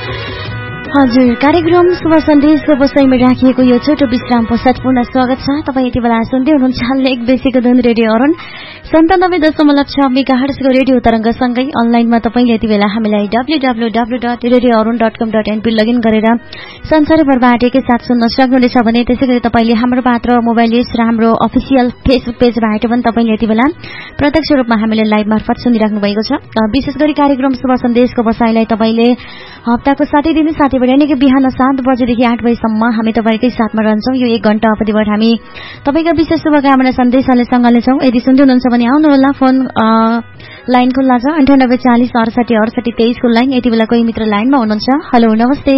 हजुर, कार्यक्रम शुभ सन्देशको बसाइमा राखिएको यो छोटो विश्राम पश्चात पुनः स्वागत छ। तपाईँ यति बेला सुन्दै हुनुहुन्छ लेक बेसीको धुन रेडियो अरुण 97.6 मेगाहर्ट्जको रेडियो तरंगसँगै अनलाइनमा तपाईँले यति बेला हामीलाई www.radioarun.com.np लगइन गरेर संसारभरबाट एकैसाथ सुन्न सक्नुहुनेछ भने त्यसैगरी तपाईँले हाम्रो पात्र मोबाइल एप्स र हाम्रो अफिसियल फेसबुक पेजबाट पनि तपाईँले यति बेला प्रत्यक्ष रूपमा हामीले लाइभ मार्फत सुनिराख्नु भएको छ। विशेष गरी कार्यक्रम शुभ सन्देशको बसाइलाई तपाईँले हप्ताको 7 दिन साथीबाट यानी कि बिहान 7 बजेदेखि 8 बजेसम्म हामी तपाईँकै साथमा रहन्छौँ। यो 1 घण्टा अवधिबाट हामी तपाईँका विशेष शुभकामना सन्देशहरूले सँगाल्नेछौँ। यदि सुन्दै हुनुहुन्छ भने आउनुहोला, फोन लाइन खुल्ला छ 98 40 68 68 23 को लाइन। यति बेला कोही मित्र लाइनमा हुनुहुन्छ। हेलो, नमस्ते।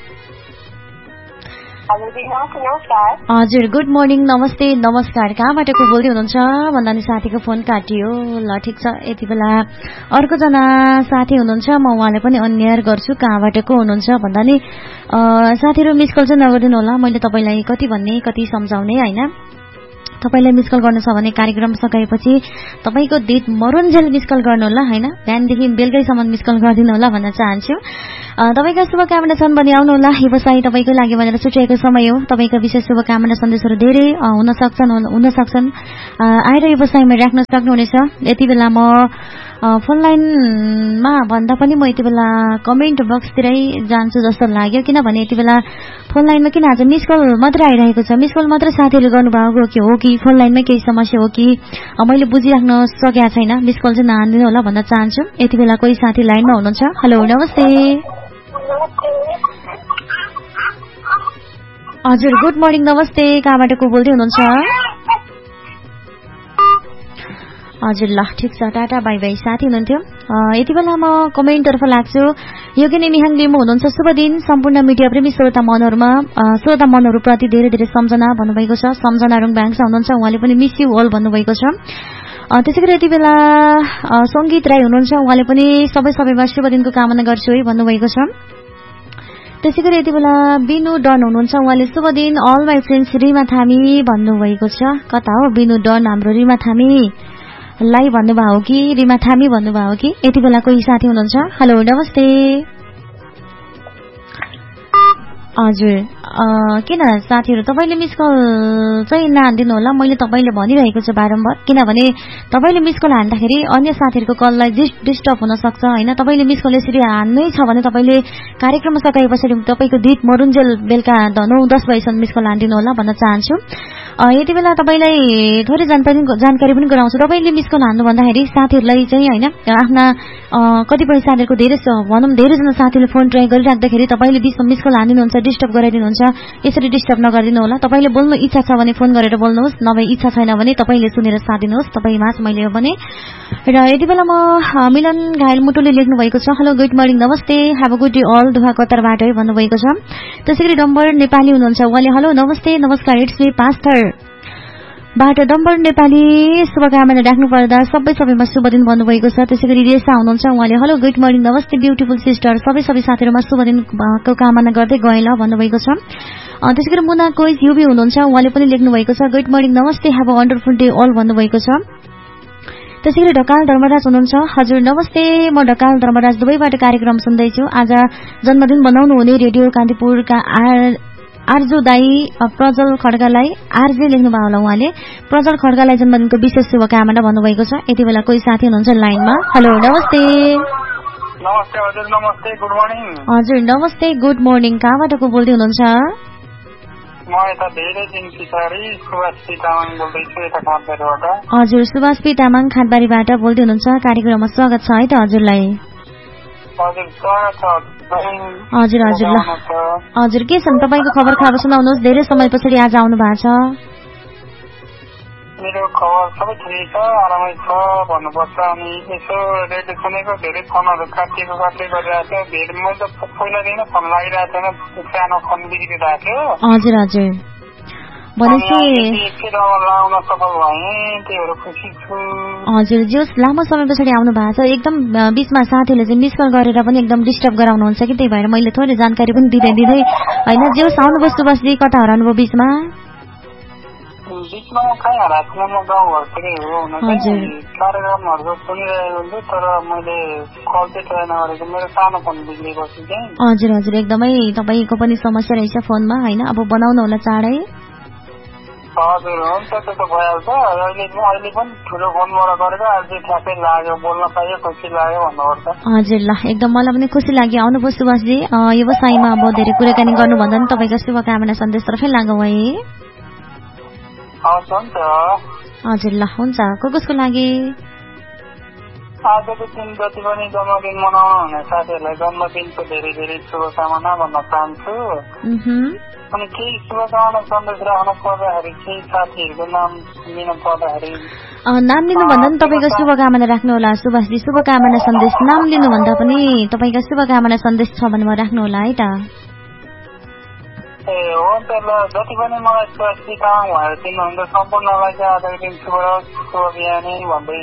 हजुर, गुड मर्निङ, नमस्ते, नमस्कार। कहाँबाट को बोल्दै हुनुहुन्छ भन्दा नि साथीको फोन काटियो। ल, ठिक छ। यति बेला अर्कोजना साथी हुनुहुन्छ, म उहाँलाई पनि अन्याय गर्छु। कहाँबाट को हुनुहुन्छ भन्दा नि साथीहरू मिस कल चाहिँ नगरिदिनु होला। मैले तपाईँलाई कति भन्ने कति सम्झाउने होइन। तपाईलाई मिस कल गर्नु छ भने कार्यक्रम सकाएपछि तपाईको दित मरुन्जेल मिस कल गर्नु होला हैन। बिहानदेखि बेलुकैसम्म मिस कल गरिदिनु होला भन्न चाहन्छु। तपाईका शुभकामना छन् भने आउनु होला। व्यवसाय तपाईको लागि भनेर छुट्याएको समय हो। तपाईका विशेष शुभकामना सन्देशहरू धेरै हुन सक्छन्। आएर व्यवसायमा राख्न सक्नुहुनेछ। यति बेला म फोन लाइनमा भन्दा पनि म यति बेला कमेन्ट बक्सतिरै जान्छु जस्तो लाग्यो। किनभने यति बेला फोन लाइनमा किन आज मिस कल मात्रै आइरहेको छ। मिस कल मात्रै साथीहरूले गर्नुभएको हो कि फोन लाइनमै केही समस्या हो कि मैले बुझिराख्न सकेको छैन। मिस कल चाहिँ नहान्दिनु होला भन्न चाहन्छु। यति बेला कोही साथी लाइनमा हुनुहुन्छ। हेलो, नमस्ते। हजुर, गुड मर्निङ, नमस्ते। कहाँबाट को बोल्दै हुनुहुन्छ? हजुर, ल, ठिक छ। Tata, by by. साथी हुनुहुन्थ्यो। यति बेला म कमेन्टतर्फ लाग्छु। योगिनी मिहाङ लिम्बू हुनुहुन्छ। शुभ दिन सम्पूर्ण मिडिया प्रेमी श्रोता मनहरूप्रति धेरै धेरै सम्झना भन्नुभएको छ। सम्झना रुङबाङसा हुनुहुन्छ। उहाँले पनि मिस यु अल भन्नुभएको छ। त्यसैगरी यति बेला सङ्गीत राई हुनुहुन्छ। उहाँले पनि सबैमा शुभ दिनको कामना गर्छु है भन्नुभएको छ। त्यसैगरी यति बेला बिनु डन हुनुहुन्छ। उहाँले शुभ दिन अल माई फ्रेन्ड्स रिमा थामी भन्नुभएको छ। कता हो बिनु डन? हाम्रो रिमा थामी लाई भन्नुभयो हो कि रिमा थामी भन्नुभयो हो कि? यति बेला कोही साथी हुनुहुन्छ। हेलो, नमस्ते। हजुर, किन साथीहरू तपाईँले मिस कल चाहिँ नहान्दिनु होला। मैले तपाईँले भनिरहेको छु बारम्बार। किनभने तपाईँले मिस कल हान्दाखेरि अन्य साथीहरूको कललाई डिस्टर्ब हुन सक्छ होइन। तपाईँले मिस कल यसरी हान्नै छ भने तपाईँले कार्यक्रम सकाए पछाडि तपाईँको दित मरुन्जेल बेलुका 9-10 बजीसम्म मिस कल हान्दिनु होला भन्न चाहन्छु। यति बेला तपाईँलाई थोरै जानकारी पनि गराउँछु। तपाईँले मिस कल हान्नु भन्दाखेरि साथीहरूलाई चाहिँ होइन, आफ्ना कतिपय साथीहरूको धेरैजना साथीले फोन ट्राई गरिराख्दाखेरि तपाईँले बिचमा मिस कल हानिदिनुहुन्छ, डिस्टर्ब गराइदिनुहुन्छ। यसरी डिस्टर्ब नगरिदिनु होला। तपाईँले बोल्नु इच्छा छ भने फोन गरेर बोल्नुहोस्, नभए इच्छा छैन भने तपाईँले सुनेर साथ दिनुहोस्। तपाईँमा मैले यो भने र यति बेला म मिलन घायल मुटुले लेख्नु भएको छ। हेलो, गुड मर्निङ, नमस्ते, have a good day all, दुहा कतारबाट है भन्नुभएको छ। त्यसैगरी डम्बर नेपाली हुनुहुन्छ। उहाँले हेलो, नमस्ते, नमस्कार, इट्स मी पास्टर बाट डम्बर नेपाली शुभकामना राख्नुपर्दा सबैमा शुभ दिन भन्नुभएको छ। त्यसैगरी रेसा हुनुहुन्छ। उहाँले हेलो, गुड मर्निङ, नमस्ते, ब्युटिफुल सिस्टर, सबै साथीहरूमा शुभ दिनको कामना गर्दै गए ल भन्नुभएको छ। त्यसैगरी मुना कोइस युबी हुनुहुन्छ। उहाँले पनि लेख्नु भएको छ। गुड मर्निङ, नमस्ते, have a wonderful day all भन्नुभएको छ। त्यसैगरी ढकाल धर्मराज हुनुहुन्छ। हजुर, नमस्ते, म ढकाल धर्मराज दुबईबाट कार्यक्रम सुन्दैछु। आज जन्मदिन बनाउनु हुने रेडियो कान्तिपुरका आर्जु दाई प्रजल खड्गालाई आरजे लेख्नु भयो होला। उहाँले प्रजल खड्गालाई जन्मदिनको विशेष शुभकामना भन्नुभएको छ। यति बेला कोही साथी हुनुहुन्छ लाइनमा। हेलो, नमस्ते। नमस्ते हजुर, नमस्ते, गुड मर्निङ। हजुर, नमस्ते, गुड मर्निङ। कहाँबाट को बोल्दै हुनुहुन्छ? म यता धेरै दिन पछाडि सुभाष पी तामाङ बोल्दैछु, यता खाँदबारीबाट। हजुर, सुभाष पी तामाङ खाँदबारीबाट बोल्दै हुनुहुन्छ। कार्यक्रममा स्वागत छ है त हजुरलाई। हजुर, स्वागत छ। हजुर, हजुर, ल, हजुर, के छ तपाईँको खबर खाबर सुनाउनुहोस्। धेरै समय पछाडि आज आउनु भएको छ। मेरो खबर सबै ठिक छ, आरामै छ भन्नुपर्छ। अनि यसो रेडियो सुनेको, धेरै फोनहरू काटिएको गरिरहेको थियो। धेरै मैले त पहिलादेखि नै फोन लागिरहेको थिएन, सानो फोन बिग्रिरहेको थियो। हजुर, हजुर, भनेपछि हजुर, जोस् लामो समय पछाडि आउनु भएको छ। एकदम बिचमा साथीहरूले चाहिँ मिस कल गरेर पनि एकदम डिस्टर्ब गराउनुहुन्छ कि, त्यही भएर मैले थोरै जानकारी पनि दिँदै होइन। जोस् आउनुभयो सुभाषजी, कता हराउनुभयो बिचमा? बिचमा कहीँ हरासमेन्टमा गाउँघरतिरै हो हुन चाहिँ कार्यक्रमहरू सुनिरहेको हुन्छु तर मैले कल चाहिँ ट्राई नगरेको मेरो सानो फोन बिग्रेपछि चाहिँ। हजुर हजुर एकदमै तपाईँको पनि समस्या रहेछ फोनमा होइन अब बनाउनु होला चाँडै। हजुर हुन्छ त्यो त भइहाल्छ अहिले पनि ठुलो फोनबाट गरेर आज ठ्याक्कै लाग्यो बोल्न पाइयो खुसी लाग्यो भन्नुपर्छ। हजुर ल एकदम मलाई पनि खुसी लाग्यो आउनुभयो सुभाषजी व्यवसायमा अब धेरै कुराकानी गर्नुभन्दा पनि तपाईँको शुभकामना सन्देशतर्फै लागौँ है। हुन्छ हजुर ल हुन्छ कसको लागि आजको दिन जति पनि जन्मदिन मनाउनु हुने साथीहरूलाई जन्मदिनको धेरै धेरै शुभकामना भन्न चाहन्छु। अनि केही शुभकामना सन्देश राख्नु पर्दाखेरि केही साथीहरूको नाम लिनु पर्दाखेरि नाम लिनुभन्दा पनि तपाईँको शुभकामना राख्नु होला सुभाषजी। शुभकामना सन्देश नाम लिनुभन्दा पनि तपाईँको शुभकामना सन्देश छ भने राख्नु होला है त। ए हुन्छ ल जति पनि मलाई स्वास्थ्य काम भएर दिनुहुन्छ सम्पूर्णलाई चाहिँ आजको दिन शुभ बिहानी भन्दै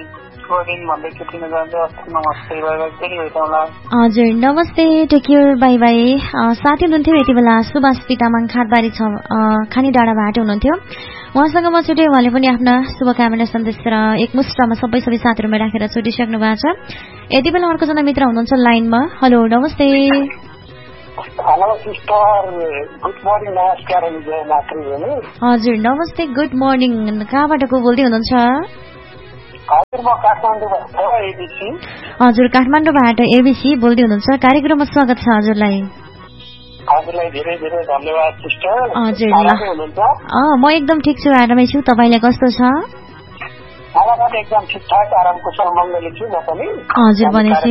हजुर नमस्ते टेक केयर बाई बाई। साथी हुनुहुन्थ्यो यति बेला सुभाष पितामङ खाटबारी खानी डाँडाबाट हुनुहुन्थ्यो उहाँसँग म छुटेँ उहाँले पनि आफ्ना शुभकामना सन्देश र एकमुष्टमा सबै साथीहरूमा राखेर छुटिसक्नु भएको छ। यति बेला अर्को जना मित्र हुनुहुन्छ लाइनमा। हेलो नमस्ते। हेलो सिस्टर गुड मर्निङ नमस्कार। हजुर नमस्ते गुड मर्निङ कहाँबाट को बोल्दै हुनुहुन्छ? हजुर काठमाडौँबाट एबिसी बोल्दै हुनुहुन्छ कार्यक्रममा स्वागत छ हजुरलाई। धेरै धेरै धन्यवाद सिस्टर। हजुर म एकदम ठिक छु आरामै छु तपाईँलाई कस्तो छ? मलाई पनि एकदम ठिकठाक आराम कुशल मङ्गली छु म पनि। हजुर भनेपछि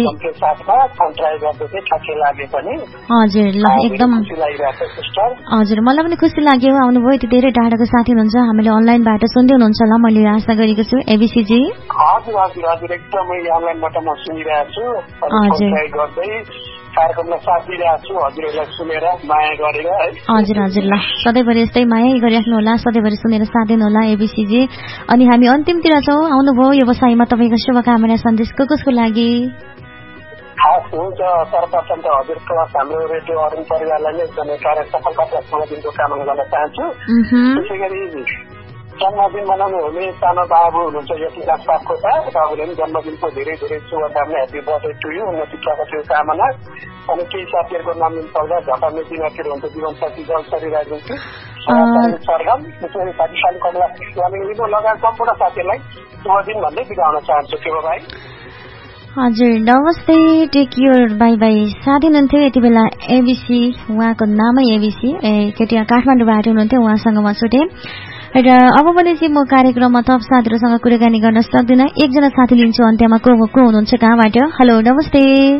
हजुर ल एकदम हजुर मलाई पनि खुसी लाग्यो आउनुभयो यति धेरै टाढाको साथी हुनुहुन्छ हामीले अनलाइनबाट सुन्दै हुनुहुन्छ ल मैले आशा गरेको छु एबिसीजी। हजुर हजुर हजुर एकदमै अनलाइनबाट म सुनिरहेको छु गर्दै कार्यक्रमलाई साथ दिइरहेको छु हजुरहरूलाई सुनेर माया गरेर है। हजुर हजुर ल सधैँभरि यस्तै माया गरिराख्नु होला सधैँभरि सुनेर साथ दिनु होला एबिसीजी। अनि हामी अन्तिमतिर छौँ आउनुभयो व्यवसायमा तपाईँको शुभकामना सन्देश कसको लागि? खास हुन्छ सर्वप्रथम त हजुर प्लस हाम्रो रेडियो अरुण परिवारलाई नै एकदमै कार्य सफलतापूर्वक दिनको कामना गर्न चाहन्छु। त्यसै गरी जन्मदिन मनाउनु हुने सानो बाबु हुनुहुन्छ यतिका सापकोटा बाबुले पनि जन्मदिनको धेरै धेरै शुभकामना ह्याप्पी बर्थडे टु यू उन्नति प्रगतिको कामना। अनि केही साथीहरूको नाम लिनु पर्दा झटाउने दिनतिर हुन्छ जीवन साथी जलसरी राजनीति सरगम त्यसरी साथी कमला लगायत सम्पूर्ण साथीहरूलाई शुभ दिन भन्दै बिदा हुन चाहन्छु के भाइ। हजुर नमस्ते टेक केयर बाई बाई। साथी हुनुहुन्थ्यो यति बेला एबिसी उहाँको नामै एबिसी केटी काठमाडौँबाट हुनुहुन्थ्यो उहाँसँग म छुटेँ र अब पनि चाहिँ म कार्यक्रममा थप साथीहरूसँग कुराकानी गर्न सक्दिनँ। एकजना साथी लिन्छु अन्त्यमा को हुनुहुन्छ कहाँबाट? हेलो नमस्ते।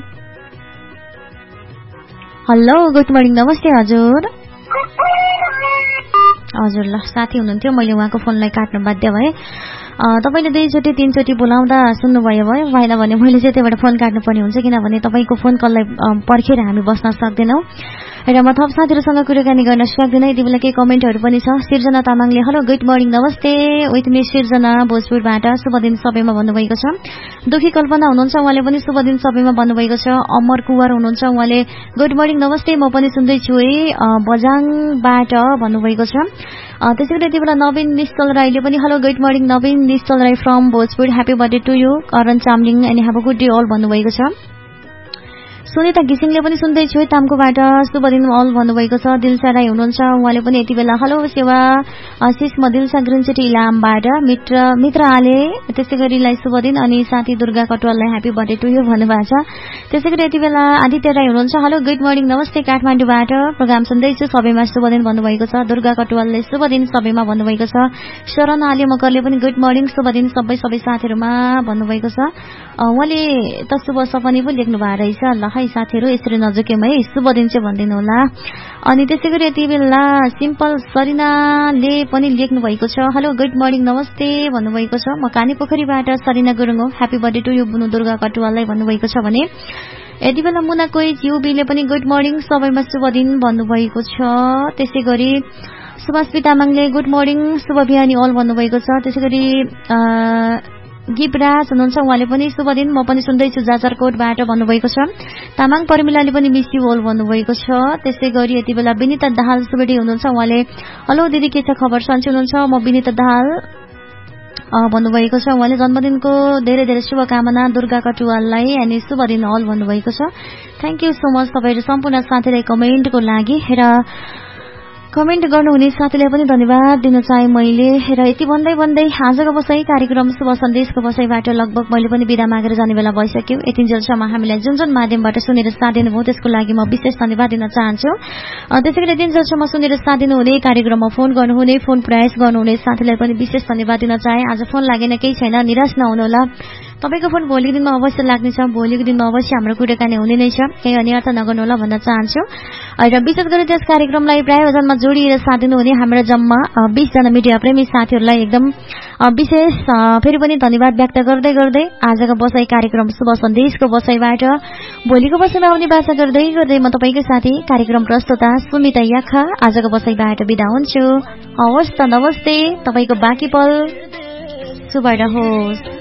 हेलो गुड मर्निङ नमस्ते हजुर। हजुर ल साथी हुनुहुन्थ्यो मैले उहाँको फोनलाई काट्न बाध्य भएँ। तपाईँले 2 चोटि 3 चोटि बोलाउँदा सुन्नुभयो भएन भने मैले चाहिँ त्यहाँबाट फोन काट्नुपर्ने हुन्छ किनभने तपाईँको फोन कललाई पर्खेर हामी बस्न सक्दैनौँ र म थप साथीहरूसँग कुराकानी गर्न सक्दिनँ। यति बेला केही कमेन्टहरू पनि छ। सिर्जना तामाङले हेलो गुड मर्निङ नमस्ते विथ मी सिर्जना भोजपुरबाट शुभ दिन सबैमा भन्नुभएको छ। दुखी कल्पना हुनुहुन्छ उहाँले पनि शुभ दिन सबैमा भन्नुभएको छ। अमर कुवर हुनुहुन्छ उहाँले गुड मर्निङ नमस्ते म पनि सुन्दैछु है बजाङबाट भन्नुभएको छ। त्यसै गरी यति बेला नवीन निश्चल राईले पनि hello good morning Naveen Nishchal Rai from Bhojpur happy birthday to you Karan Chamling and have a good day all भन्नुभएको छ। सुनिता घिसिङले पनि सुन्दैछु है तामकोबाट शुभ दिन अल भन्नुभएको छ। दिलसा राई हुनुहुन्छ उहाँले पनि यति बेला हेलो सेवा आशिष म दिलसा ग्रिन सिटी इलामबाट मित्र आले त्यसै गरीलाई शुभ दिन अनि साथी Durga कटवाललाई happy birthday to you भन्नुभएको छ। त्यसै गरी यति बेला आदित्य राई हुनुहुन्छ हेलो गुड मर्निङ नमस्ते काठमाडौँबाट प्रोग्राम सुन्दैछु सबैमा शुभ दिन भन्नुभएको छ। दुर्गा कटवालले शुभ दिन सबैमा भन्नुभएको छ। शरण आले मकरले पनि गुड मर्निङ शुभ दिन सबै साथीहरूमा भन्नुभएको छ। उहाँले त शुभ सपनी पनि लेख्नु भएको रहेछ ल है साथीहरू यसरी नजुकेमै शुभ दिन चाहिँ भनिदिनु होला। अनि त्यसै गरी यति बेला सिम्पल सरिनाले पनि लेख्नु भएको छ हेलो गुड मर्निङ नमस्ते भन्नुभएको छ। म कानी पोखरीबाट सरिना गुरुङ हो ह्याप्पी बर्थडे टु यू बुनु दुर्गा कटुवाललाई भन्नुभएको छ भने यति बेला मुना कोही जिउबीले पनि गुड मर्निङ सबैमा शुभ दिन भन्नुभएको छ। त्यसै गरी सुभाष पितामङले गुड मर्निङ शुभ बिहानी अल भन्नुभएको छ। त्यसै गरी गिपराज हुनुहुन्छ, उहाँले पनि शुभ दिन, म पनि सुन्दैछु जाजरकोटबाट भन्नुभएको छ। तामाङ परमिलाले पनि मिस यु होल भन्नुभएको छ। त्यसै गरी यति बेला विनिता दाहाल सुबेडी हुनुहुन्छ, उहाँले हेलो दिदी के छ खबर, सन्चै हुनुहुन्छ, म विनिता दाहाल भन्नुभएको छ। उहाँले जन्मदिनको धेरै धेरै शुभकामना दुर्गा कटुवाललाई अनि शुभ दिन हल भन्नुभएको छ। थ्याङ्क यू सो मच तपाईँहरू सम्पूर्ण साथीलाई कमेन्टको लागि। र कमेन्ट गर्नुहुने साथीलाई पनि धन्यवाद दिन चाहे मैले। र यति भन्दै भन्दै आजको बसाई कार्यक्रम शुभ सन्देशको बसाईबाट लगभग मैले पनि बिदा मागेर जाने बेला भइसक्यो। यतिन्जेलसम्म हामीलाई जुन जुन माध्यमबाट सुनेर साथ दिनुभयो त्यसको लागि म विशेष धन्यवाद दिन चाहन्छु। त्यसै गरी यतिन्जेलसम्म सुनेर साथ दिनुहुने, कार्यक्रममा फोन गर्नुहुने, फोन प्रयास गर्नुहुने साथीलाई पनि विशेष धन्यवाद दिन चाहे। आज फोन लागेन केही छैन, निराश नहुनुहोला, तपाईँको फोन भोलिको दिनमा अवश्य लाग्नेछ, भोलिको दिनमा अवश्य हाम्रो कुराकानी हुने नै छ, केही अनिर्थ नगर्नुहोला भन्न चाहन्छु। र विशेष गरी त्यस कार्यक्रमलाई प्रायोजनमा जोडिएर साथ दिनुहुने हाम्रो जम्मा 20 जना मिडिया प्रेमी साथीहरूलाई एकदम विशेष फेरि पनि धन्यवाद व्यक्त गर्दै गर्दै आजको बसाई कार्यक्रम शुभ सन्देशको बसाईबाट भोलिको बसाईमा आउने बाचा गर्दै गर्दै म तपाईँकै साथी कार्यक्रम प्रस्तुता सुमिता याखा आजको बसाईबाट बिदा हुन्छु। हवस् त, नमस्ते, तपाईँको बाँकी पल शुभ रहोस्।